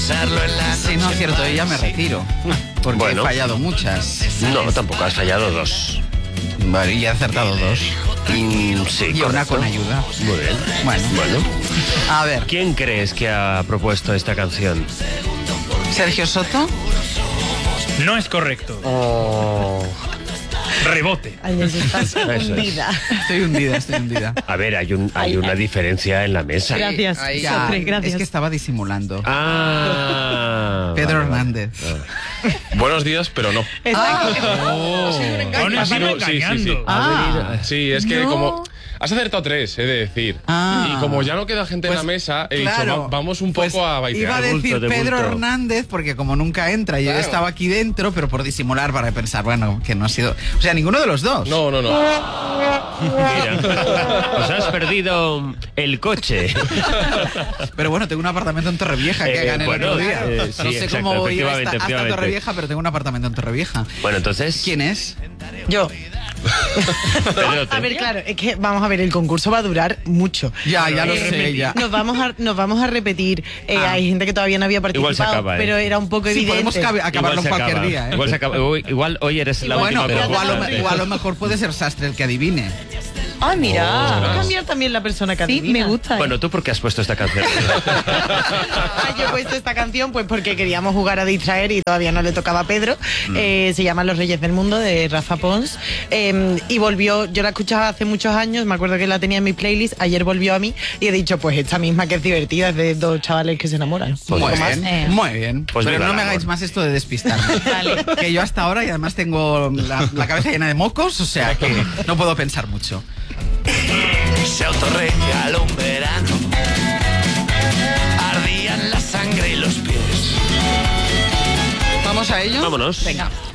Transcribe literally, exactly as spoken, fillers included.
besarlo en la Sí, no es cierto, ya me retiro. Porque Bueno. he fallado muchas. No, tampoco has fallado dos. Vale, y he acertado dos. Mm, sí, Y una correcto. con ayuda. Muy bien. Bueno. Bueno. A ver, ¿Quién crees que ha propuesto esta canción? Sergio Soto. No es correcto. Oh. Rebote. Ay, eso estás Eso es. hundida. Estoy hundida, estoy hundida. A ver, hay, un, hay Ay, una ay. diferencia en la mesa. Gracias, Ahí Sofre, ya, gracias. Es que estaba disimulando. Ah. Pedro vale, vale. Hernández. Buenos días, pero no. Está- Bueno, Sí, están no, sí, sí, sí. engañando. Ah, Sí, es que No. como... Has acertado tres, he de decir. Ah. Y como ya no queda gente Pues, en la mesa, he claro, dicho, "Va- vamos un poco pues a bailar. Iba a De decir bulto, de Pedro bulto. Hernández, porque como nunca entra, yo Claro. estaba aquí dentro, pero por disimular, para pensar, bueno, que no ha sido. O sea, ninguno de los dos. No, no, no. Mira, os has perdido el coche. Pero bueno, tengo un apartamento en Torrevieja que Eh, gané bueno, el otro día. eh, sí, no sé exacto, cómo voy a ir efectivamente, hasta, hasta efectivamente. Torrevieja, pero tengo un apartamento en Torrevieja. Bueno, entonces... ¿Quién es? Yo. Pedrote. A ver, claro, es que vamos a ver, el concurso va a durar mucho. Ya, ya lo Eh, sé, ya. Nos vamos a, nos vamos a repetir. Eh, Ah. Hay gente que todavía no había participado, Igual se acaba, ¿eh? pero era un poco Sí, evidente. podemos cabe- acabarlo Igual se cualquier acaba. día, ¿eh? Igual, se acaba. Uy, igual hoy eres la Bueno, última o a, lo, pregunta. o a lo mejor puede ser Sastre el que adivine. Ah, mira. Ostras. Va a cambiar también la persona que Sí, adivina. me gusta. ¿eh? Bueno, ¿tú por qué has puesto esta canción? Ah, yo he puesto esta canción pues porque queríamos jugar a distraer y todavía no le tocaba a Pedro. Eh, se llama Los Reyes del Mundo, de Rafa Pons. Eh, y volvió, yo la escuchaba hace muchos años, me acuerdo que la tenía en mi playlist, ayer volvió a mí y he dicho, pues esta misma que es divertida, es de dos chavales que se enamoran. Pues Muy poco bien, Eh. muy bien. Pues pero viva no el me amor. hagáis más esto de despistarme. Vale. Que yo hasta ahora y además tengo la, la cabeza llena de mocos, o sea que no puedo pensar mucho. Se autorregaló un verano. Ardían la sangre y los pies. ¿Vamos a ello? Vámonos. Venga.